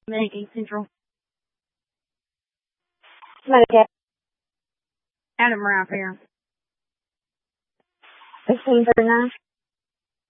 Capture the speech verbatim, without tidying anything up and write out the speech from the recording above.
Medicaid Central. Medicaid. Adam Ralph here. sixteen thirty-nine.